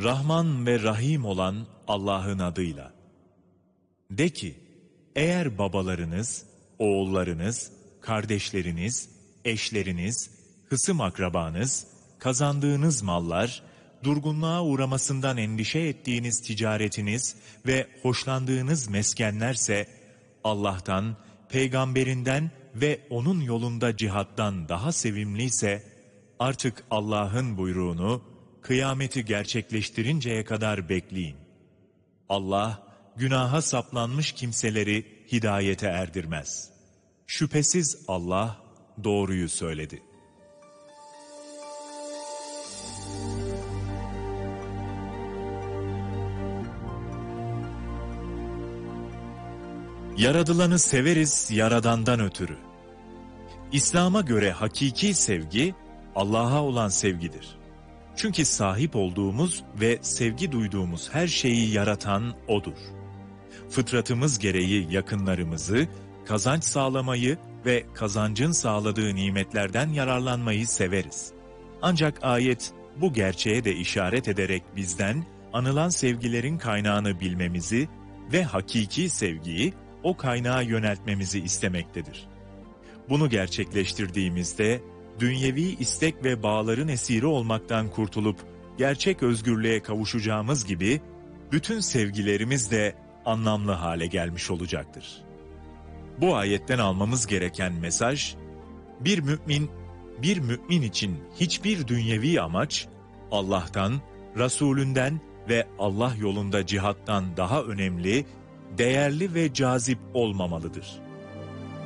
Rahman ve Rahim olan Allah'ın adıyla. De ki, eğer babalarınız, oğullarınız, kardeşleriniz, eşleriniz, hısım akrabanız, kazandığınız mallar, durgunluğa uğramasından endişe ettiğiniz ticaretiniz ve hoşlandığınız meskenlerse, Allah'tan, peygamberinden ve onun yolunda cihattan daha sevimliyse, artık Allah'ın buyruğunu, kıyameti gerçekleştirinceye kadar bekleyin. Allah, günaha saplanmış kimseleri hidayete erdirmez. Şüphesiz Allah doğruyu söyledi. Yaradılanı severiz Yaradan'dan ötürü. İslam'a göre hakiki sevgi, Allah'a olan sevgidir. Çünkü sahip olduğumuz ve sevgi duyduğumuz her şeyi yaratan O'dur. Fıtratımız gereği yakınlarımızı, kazanç sağlamayı ve kazancın sağladığı nimetlerden yararlanmayı severiz. Ancak ayet bu gerçeğe de işaret ederek bizden anılan sevgilerin kaynağını bilmemizi ve hakiki sevgiyi o kaynağa yöneltmemizi istemektedir. Bunu gerçekleştirdiğimizde dünyevi istek ve bağların esiri olmaktan kurtulup gerçek özgürlüğe kavuşacağımız gibi bütün sevgilerimiz de anlamlı hale gelmiş olacaktır. Bu ayetten almamız gereken mesaj, bir mümin için hiçbir dünyevi amaç Allah'tan, Resulünden ve Allah yolunda cihattan daha önemli, değerli ve cazip olmamalıdır.